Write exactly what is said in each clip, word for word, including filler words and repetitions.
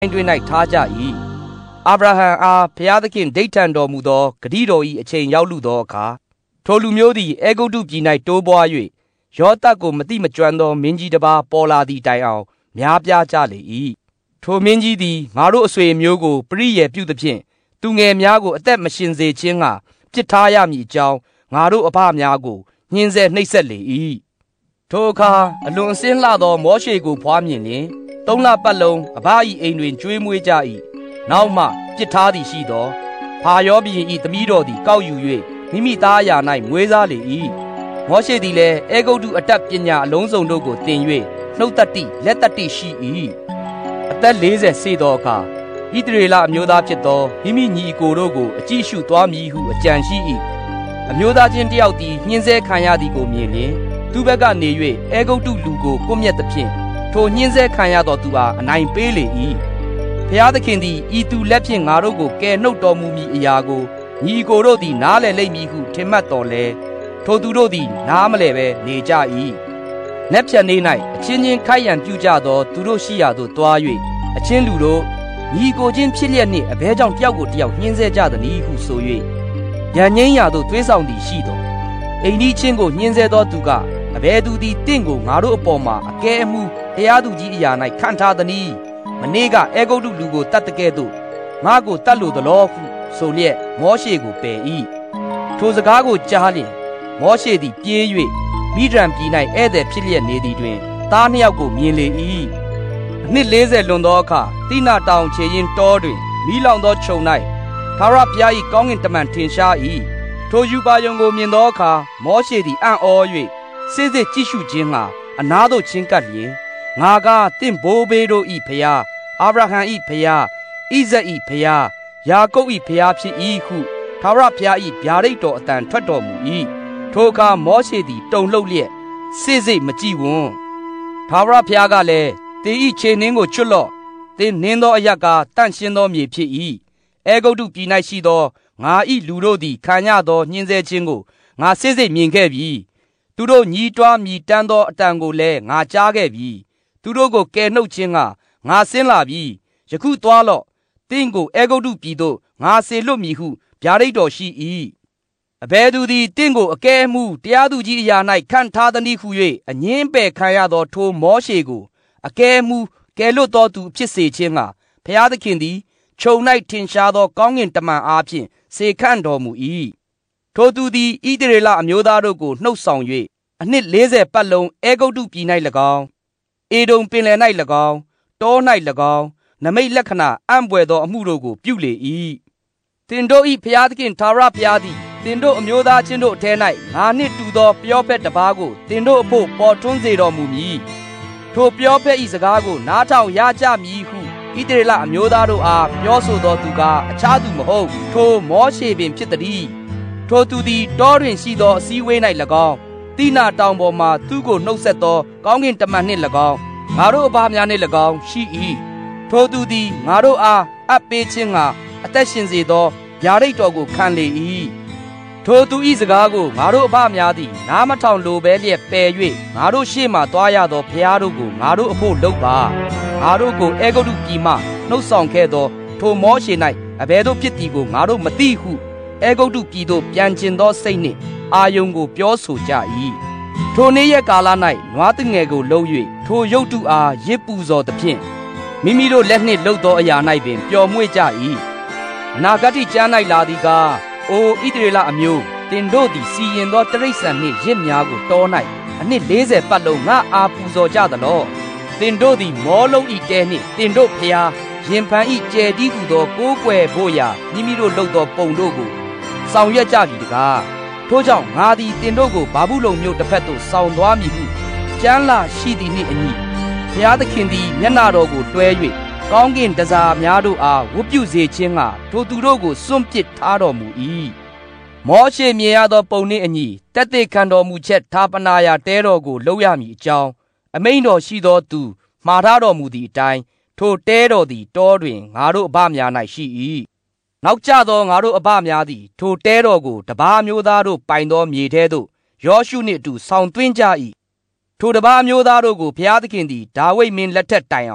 တွင်၌ထားကြ၏အာဗြဟံအားဘုရားသခင်ဒိဋ္ဌံတော်မူသောဂတိတော်၏အချိန်ရောက်လူသောအခါထိုလူမျိုးသည်အေဂုတ္တုပြည်၌တိုးပွား၍ယောသပ်ကိုမတိမကျွမ်းသောမင်းကြီးတစ်ပါးပေါ်လာသည့်တိုင်အောင်များပြားကြလေ၏ထိုမင်းကြီးသည်ငါတို့အဆွေမျိုးကိုပရိယေပြုသဖြင့်သူငယ်များကိုအသက်မရှင်စေခြင်းကပြစ်ထားရမည်အကြောင်းငါတို့အဖများကိုညှင်းဆဲနှိပ်စက်လေ၏ထိုအခါအလွန်အစင်းလှသောမောရှေကိုဖွားမြင်လျင်သုံးလပတ်လုံးအဘ၏အိမ်တွင်ကျွေးမွေးကြ၏နောက်မှပြစ်ထားသည်ရှိသောဖာရောဘုရင်၏သမီးတော်သည်ကောက်ယူ၍မိမိသားအရာ၌မွေးစားလေ၏မောရှေသည်လည်းအေဂုတ္တုအတတ်ပညာအလုံးစုံတို့ကိုသင်၍နှုတ်တတိလက်တတိရှိ၏အသက်လေးဆယ်စေသောအခါဣသရေလအမျိုးသားဖြစ်သောမိမိညီအကိုတို့ကိုအကြည့်ရှုသွားမည်ဟုအကြံရှိ၏အမျိုးသားချင်းတယောက်သည်ညှင်းဆဲခံရသည်ကိုမြင်လျင်သူဘက်ကနေ၍အေဂုတ္တုလူကိုကွပ်မျက်သဖြင့်ထိုညှင်းဆဲခံရသောသူအားအနိုင်ပေးလေ၏ဘုရားသခင်သည်ဤသူလက်ဖြင့်ငါတို့ကိုကယ်နှုတ်တော်မူမည်အရာကိုညီအကိုတို့သည်နားလည်လိမ့်မည်ဟုထင်မှတ်တော်လဲထိုသူတို့သည်နားမလည်ပဲနေကြ၏လက်ဖြတ်နေ၌အချင်းချင်းခိုက်ရန်ပြုကြသောသူတို့ရှိရာသို့တွား၍အချင်းလူတို့ညီကိုချင်းဖြစ်လျက်နှင့်အဘဲကြောင့်တယောက်ကိုတယောက်ညှင်းဆဲကြသည်ဟုဆို၍ရန်ငိမ့်ရာသို့သွေးဆောင်သည်ရှိသောအိမ်ကြီးချင်းကိုညှင်းဆဲသောသူကအဘဲသူသည်တင့်ကိုငါတို့အပေါ်မှာအကဲအမှုတရားသူကြီးအရာ၌ခံထားသည်မနေ့ကအေဂုတ္တုလူကိုတတ်တကဲ့သို့ငါကိုတတ်လို့သလောဟုဆိုလျက်မောရှေကိုပယ်၏ထိုစကားကိုကြားလျင်မောရှေသည်ပြေး၍မိဒျန်ပြည်၌ဧည့်သည်ဖြစ်လျက်နေသည်တွင်သားနှစ်ယောက်ကိုမြင်လေ၏အနှစ်လေးဆယ်လွန်သောအခါတိနာတောင်ခြေရင်တောတွင်မိလောင်သောခြုံ၌ထာဝရဘုရား၏ကောင်းကင်တမန်ထင်ရှား၏ထိုယူပါယုံကိုမြင်သောအခါမောရှေသည်အံ့ဩ၍စိတ်စိတ်ကြည့်ရှုခြင်းငှာအနားသို့ချင်းကပ်လျင်ငါကတင့်ဘိုးဘေးတို့၏ဖျားအာဗြဟံ၏ဖျားဣဇက်၏ဖျားယာကုပ်၏ဖျားဖြစ်၏ဟုထာဝရဘုရား၏ဗျာဒိတ်တော်အတန်ထွက်တော်မူ၏ထိုအခါမောရှေသည်တုန်လှုပ်လျက်စိတ်စိတ်မကြည့်ဝံ့ထာဝရဘုရားကလည်းသင်၏ခြေနှင်းကိုချွတ်လော့သင်နင်းသောအရက်ကတန့်ရှင်းသောမြေဖြစ်၏အေဂုတ္တုပြည်၌ရှိသောငါ၏လူတို့သည်ခံရသောညှင်းဆဲခြင်းကိုငါစိတ်စိတ်မြင်ခဲ့ပြီသူတို့ညီးတွားမြည်တမ်းသောအတန်ကိုလည်းငါကြားခဲ့ပြီသူတို့ကိုကယ်နှုတ်ခြင်းကငါဆင်းလာပြီယခုသွားလော့သင်ကိုအေဂုတ္တုပြည်သို့ငါစေလွတ်မည်ဟုဗျာဒိတ်တော်ရှိ၏အဘယ်သူသည်တင့်ကိုအကဲအမှုတရားသူကြီးအရာ၌ခံထားသည်ဟု၍အငင်းပယ်ခံရသောထိုမောရှေကိုအကဲအမှုကယ်လွတ်သောသူဖြစ်စေခြင်းကဘုရားသခင်သည်ခြုံ၌ထင်ရှားသောကောင်းကင်တမန်အားဖြင့်စေခန့်တော်မူ၏ထိုသူသည်ဣသရေလအမျိုးသားတို့ကိုနှုတ်ဆောင်၍အနှစ်လေးဆယ်ပတ်လုံးအေဂုတ္တုပြည်၌၎င်းအေဒုံပင်လယ်၌၎င်းတော၌၎င်းနမိတ်လက္ခဏာအံ့ဘွယ်သောအမှုတို့ကိုပြုလေ၏တင်တို့၏ဘုရားသခင်ထာဝရဘုရားသည်တင်တို့အမျိုးသားချင်းတို့အထဲ၌ငါနှင့်တူသောပြောဖက်တစ်ပါးကိုတင်တို့အဖို့ပေါ်ထွန်းစေတော်မူမည်ထိုပြောဖက်၏စကားကိုနားထောင်ရကြမည်ဟုဣသရေလအမျိုးသားတို့အားပြောဆိုသောသူကအခြားသူမဟုတ်ထိုမောရှေပင်ဖြစ်သည်ထိုသူသည်တောတွင်ရှိသောအစည်းဝေး၌၎င်းတိနာတောင်ပေါ်မှသူ့ကိုနှုတ်ဆက်သောကောင်းကင်တမန်နှင့်၎င်းငါတို့အဘများနှင့်၎င်းရှိ၏ထိုသူသည်ငါတို့အားအပ်ပေးခြင်းကအသက်ရှင်စေသောဗျာဒိတ်တော်ကိုခံလေ၏ထိုသူ၏စကားကိုငါတို့အဘများသည်နားမထောင်လိုပဲလျက်ပယ်၍ငါတို့ရှေ့မှသွားရသောဘုရားတို့ကိုငါတို့အဖို့လုပ်ပါငါတို့ကိုအေဂုတ္တုပြည်မှနှုတ်ဆောင်ခဲ့သောထိုမောရှေ၌အဘယ်သို့ဖြစ်သည်ကိုငါတို့မသိဟုအေဂုတ္တုပြည်သို့ပြန်ကျင်သောစိတ်နှင့်အာယုန်ကိုပြောဆိုကြ၏ထိုနေ့ရက်ကာလ၌နွားတငယ်ကိုလုံး၍ထိုရုပ်တုအားရစ်ပူဇော်သဖြင့်မိမိတို့လက်နှင့်လှုပ်သောအရာ၌ပင်ပျော်မွေ့ကြ၏နာဂတိကျမ်း၌လာသည်ကားအိုဣသရေလအမျိုးတင်တို့သည်စီရင်သောတရိစ္ဆာန်နှင့်ရစ်များကိုတော၌အနှစ်လေးဆယ်ပတ်လုံးငါအားပူဇော်ကြသလောတင်တို့သည်မောလုံးဤတဲနှင့်တင်တို့ဖျားရင်ဖန်ဤကျဲတီးဟုသောကိုးကွယ်ဖို့ရာမိမိတို့လှုပ်သောပုံတို့ကိုဆောင်ရွက်ကြပြီတကားထို့ကြောင့်ငါသည်တင်တို့ကိုဘာဘူးလုံမြို့တစ်ဖက်သို့ဆောင်သွားမည်ဟုကျမ်းလာရှိသည်နှင့်အညီဘုရားသခင်သည်မျက်နာတော်ကိုတွဲ၍ကောင်းကင်တစားများတို့အားဝတ်ပြုစေခြင်းကထိုသူတို့ကိုစွန့်ပစ်ထားတော်မူ၏မောရှေမြင်ရသောပုံနှင့်အညီတက်တဲ့ခံတော်မူချက်ဌာပနာရာတဲတော်ကိုလှုပ်ရမည်အကြောင်းအမိန့်တော်ရှိသောသူမှားထားတော်မူသည့်အတိုင်းထိုတဲတော်သည်တောတွင်ငါတို့အဘများ၌ရှိ၏နောက်ကျသောငါတို့အဘများသည်ထိုတဲတော်ကိုတပါးမျိုးသားတို့ပိုင်သောမြေထဲသို့ယောရှုနှင့်အတူဆောင်သွင်းကြ၏ထိုတပါးမျိုးသားတို့ကိုဘုရားသခင်သည်ဒါဝိဒ်မင်းလက်ထက်တိုင်အောင်င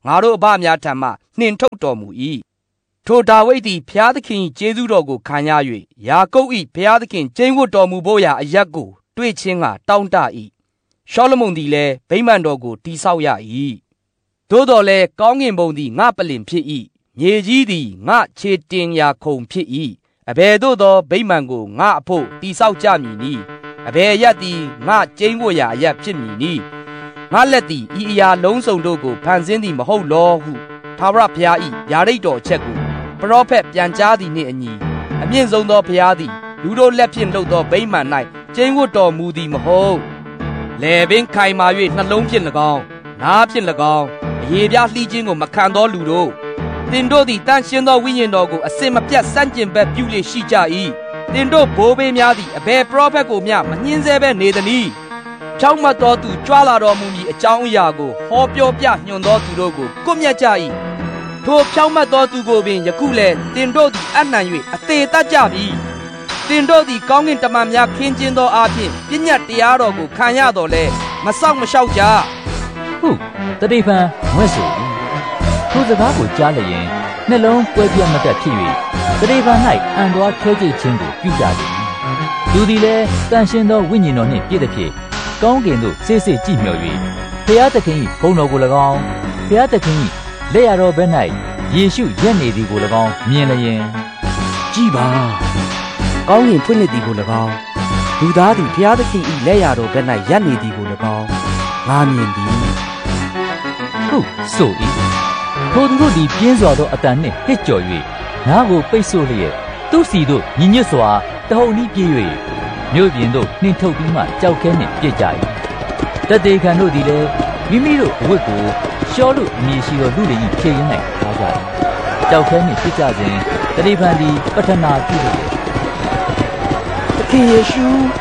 ငါတို့အဘများထံမှနှင်ထုတ်တော်မူ၏ထိုဒါဝိဒ်သည်ဖျားသခင်၏ကျေးဇူးတော်ကိုခံရ၍ယာကုပ်၏ဖျားသခင်ကျိန်းဝတ်တော်မူဖို့ရာအရက်ကိုတွေ့ချင်းကတောင်းတ၏ရှောလမုန်သည်လည်းဗိမာန်တော်ကိုတည်ဆောက်ရ၏သို့တော်လည်းကောင်းကင်ဘုံသည်ငါပလင်ဖြစ်၏မြေကြီးသည်ငါခြေတင်ရာခုံဖြစ်၏အဘယ်သို့သောဗိမာန်ကိုငါအဖို့တည်ဆောက်ကြမည်နည်းအဘယ်ရက်သည်ငါကျိန်းဝတ်ရာအရက်ဖြစ်မည်နည်းငါလက်သည်ဤအရာလုံးစုံတို့ကိုဖန်ဆင်းသည်မဟုတ်လောဟုထာဝရဘုရား၏ယာရိတ်တော်အချက်ကိုပရောဖက်ပြန်ကြားသည်နှင့်အညီအမြင့်ဆုံးသောဘုရားသည်လူတို့လက်ဖြင့်လှုပ်သောဗိမာန်၌ကျိန်းဝတ်တော်မူသည်မဟုတ်လေပင်ခိုင်မာ၍နှလုံးဖြင့်၎င်းနားဖြင့်၎င်းအရေပြားလှီးခြင်းကိုမခံသောလူတို့သင်တို့သည်တန်ရှင်းသောဝိညာဉ်တော်ကိုအစင်မပြတ်စန့်ကျင်ဘက်ပြုလေရှိကြ၏သင်တို့ဘိုးဘေးများသည်အဘယ်ပရောဖက်ကိုမျှမညှင်းဆဲဘဲနေသနည်းဖြောင့်မတ်သောသူကြွလာတော်မူမည်အကြောင်းအရာကိုဟောပြောပြညွှန်သောသူတို့ကိုကွပ်မျက်ကြ၏ထိုဖြောင့်မတ်သောသူကိုပင်ယခုလည်းတင်တို့သည်အနှံ၍အသေးတတ်ကြပြီတင်တို့သည်ကောင်းကင်တမန်များခင်းကျင်းသောအားဖြင့်ပညတ်တရားတော်ကိုခံရတော်လဲမဆောက်မလျှောက်ကြဟုတ်တတိပံဝက်ဆိုထိုစကားကိုကြားလျင်နှလုံးပွဲပြတ်မတတ်ဖြစ်၍တတိပံ၌အံတော်ထွဲကြိတ်ခြင်းကိုပြုကြသည်လူသည်လည်းတန်ရှင်းသောဝိညာဉ်တော်နှင့်ပြည့်သည်ဖြင့်ကောင်းကင်သို့ဆေးဆေးကြည့်မျှော်၍ဘုရားသခင်၏ဘုန်းတော်ကို၎င်းဘုရားသခင်၏လက်ရတော်ဘက်၌ယေရှုရက်နေသည်ကို၎င်းမြင်လျင်ကြည်ပါကောင်းကင်ဖွင့်လှစ်သည်ကို၎င်းလူသားသည်ဘုရားသခင်၏လက်ရတော်ဘက်၌ရက်နေသည်ကို၎င်းငါမြင်သည်ဟုတ်ဆို၏ထိုသူတို့သည်ပြင်းစွာသောအတန်နှင့်ဟစ်ကြော်၍ငါကိုပိတ်ဆို့လျက်သူစီတို့ညီညွတ်စွာတဟုန်ဤပြေး၍မြို့ပြင်သို့နှင်ထုတ်ပြီးမှကြောက်ခဲနှင့်ပြစ်ကြ၏တတေခံတို့သည်လည်းမိမိတို့အဝတ်ကိုရှောလုအမည်ရှိသောလူတွေ၏ခြေရင်း၌ထားကြ၏ကြောက်ခဲနှင့်ပြစ်ကြစဉ်တတိပံသည်ပထနာပြုလျက်သခင်ယေရှု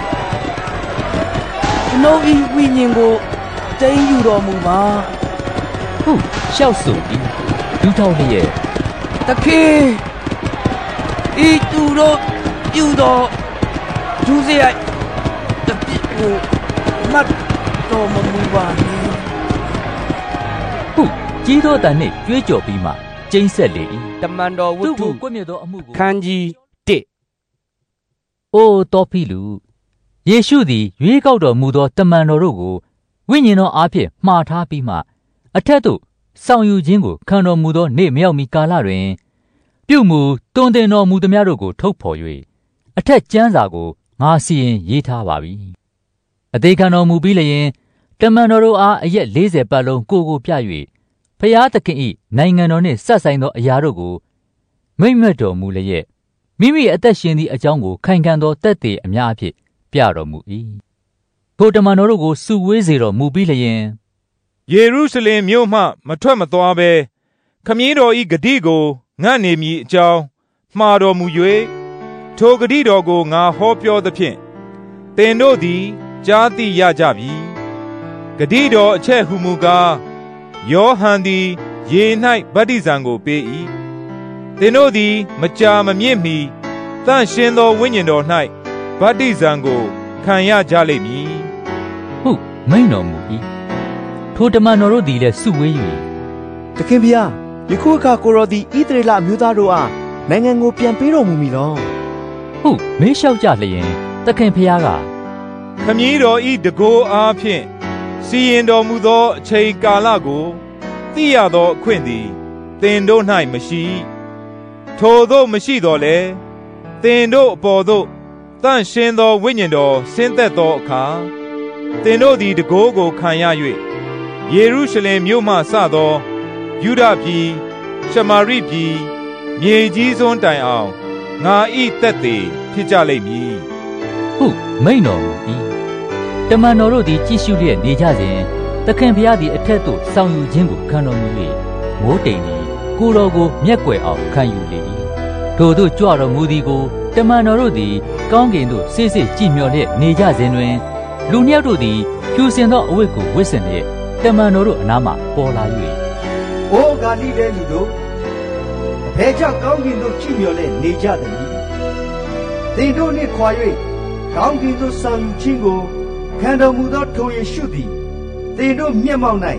ကျွန်ုပ်၏ဝိညာဉ်ကိုတိမ်းယူတော်မူပါဟုရှောက်ဆို၏ဒူးထောက်လျက်သခင်ဤသူတို့ပြုသောဒုစရိုက်တပည့်ကိုမတ်တော်မမူပါနှင့်ဟုကြီးသောတန်နှင့်ကြွေးကြော်ပြီးမှကျိန်းဆက်လေ၏တမန်တော်ဝတ္ထုကွပ်မြတ်သောအမှုကိုခန်းကြီးတစ်အိုတော်ဖိလူယေရှုသည်ရွေးကောက်တော်မူသောတမန်တော်တို့ကိုဝိညာဉ်တော်အားဖြင့်မှားထားပြီးမှအထက်သို့ဆောင်ယူခြင်းကိုခံတော်မူသောနေ့မြောက်မီကာလတွင်ပြုမှုတွင်တင်တော်မူသမျှတို့ကိုထုတ်ဖော်၍အထက်ကျမ်းစာကိုငါစီရင်ရေးထားပါပြီအသေးခံတော်မူပြီးလျင်တမန်တော်တို့အားအရက်လေးဆယ်ပတ်လုံးကိုကိုပြ၍ဖျားသခင်၏နိုင်ငံတော်နှင့်ဆက်ဆိုင်သောအရာတို့ကိုမိန့်မြတ်တော်မူလျက်မိမိအသက်ရှင်သည့်အကြောင်းကိုခိုင်ခံသောသက်သေအများအဖြစ်ပြတော်မူ၏ထိုတမန်တော်တို့ကိုစုဝေးစေတော်မူပြီးလျင်ယေရုရှလင်မြို့မှမထွက်မသွားဘဲခမည်းတော်၏ဂတိကိုငန့်နေမည်အကြောင်းမှားတော်မူ၍ထိုဂတိတော်ကိုငါဟောပြောသဖြင့်သင်တို့သည်ကြားသိရကြပြီဂတိတော်အချက်ဟုမူကားယောဟန်သည်ရေ၌ဗတ္တိဇံကိုပေး၏သင်တို့သည်မကြာမမြင့်မီသန့်ရှင်းသောဝိညာဉ်တော်၌ဗတ္တိဇံကိုခံရကြလိမ့်မည်ဟုမိန့်တော်မူ၏ထိုတမန်တော်တို့သည်လည်းစုဝေး၍သခင်ဗျာယခုအခါကိုရောသည်ဣသရေလအမျိုးသားတို့အားနိုင်ငံကိုပြန်ပေးတော်မူမည်လောဟုမေးလျှောက်ကြလျင်သခင်ဖျားကခမည်းတော်ဤတကိုးအားဖြင့်စီရင်တော်မူသောအချိန်ကာလကိုသိရသောအခွင့်သည်သင်တို့၌မရှိထိုသို့မရှိတော်လဲသင်တို့အပေါ်သို့တန့်ရှင်းသောဝိညာဉ်တော်ဆင်းသက်သောအခါသင်တို့သည်တကိုးကိုခံရ၍ယေရုရှလင်မြို့မှစသောယူဒပြည်ရှမာရိပြည်မြေကြီးစွန်းတိုင်အောင်ငါဤသက်သေဖြစ်ကြလိမ့်မည်ဟုမိန့်တော်မူ၏တမန်တော်တို့သည်ကြည့်ရှုလျက်နေကြစဉ်သခင်ဖျားသည်အထက်သို့ဆောင်ယူခြင်းကိုခံတော်မူ၍မိုးတိမ်သည်ကိုယ်တော်ကိုမျက်ကွယ်အောင်ခံယူလေ၏ထို့သို့ကြွတော်မူသည်ကိုတမန်တော်တို့သည်ကောင်းကင်သို့ဆေးဆေးကြည့်မျှော်လျက်နေကြစဉ်တွင်လူနှစ်ယောက်တို့သည်ဖြူစင်သောအဝတ်ကိုဝတ်ဆင်လျက်တမန်တော်တို့အနားမှပေါ်လာ၍အိုဂါလိလဲလူတို့အဘယ်ကြောင့်ကောင်းကင်သို့ကြည့်မျှော်လျက်နေကြသနည်းသင်တို့နှင့်ခွာ၍ကောင်းကင်သို့ဆောင်ယူခြင်းကိုခံတော်မူသောထိုယေရှုသည်သင်တို့မျက်မှောက်၌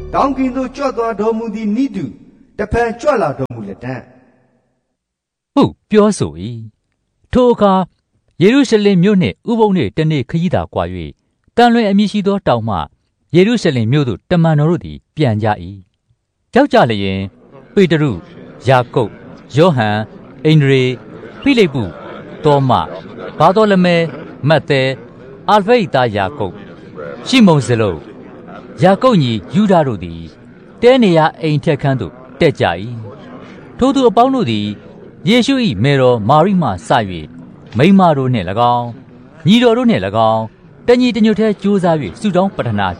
ကောင်းကင်သို့ကြွသွားတော်မူသည်နိတုတဖန်ကြွလာတော်မူလက်တံဟုပြောဆို၏ထိုအခါယေရုရှလင်မြို့နှင့်ဥပုံနှင့်တနေ့ခရီးသာကွာ၍တန်လွင်အမည်ရှိသောတောင်မှယေရုရှလင်မြို့သို့တမန်တော်တို့သည်ပြန်ကြ၏ရောက်ကြလျင်ပေတရုယာကုပ်ယောဟန်အိန္ဒြေဖိလိပ္ပုသောမဘာသောလမဲမတ်သဲအာလဖိသားယာကုပ်ရှိမုန်ဇလုတ်ယာကုပ်ညီယူဒာတို့သည်တဲနေရအိမ်ထက်ခန်းသို့တက်ကြ၏ထိုသူအပေါင်းတို့သည်ယေရှု၏မေတော်မာရိမှစ၍မိန်းမတို့နှင့်၎င်းညီတော်တို့နှင့်၎င်းတညီတညွတ်ထဲကြိုးစား၍ဆုတောင်းပတနာ